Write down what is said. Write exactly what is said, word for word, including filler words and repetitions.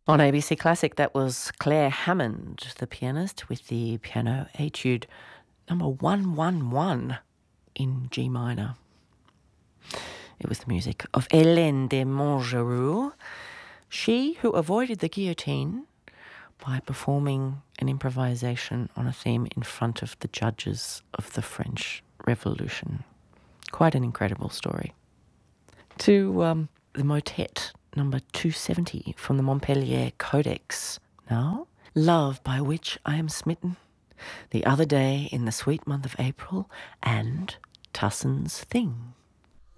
On A B C Classic, that was Claire Hammond, the pianist, with the piano etude number one one one in G minor. It was the music of Hélène de Montgeroux, she who avoided the guillotine by performing an improvisation on a theme in front of the judges of the French Revolution. Quite an incredible story. To um, the motet number two seventy from the Montpellier Codex. Now, Love by Which I Am Smitten, The Other Day in the Sweet Month of April, and Tusson's Thing.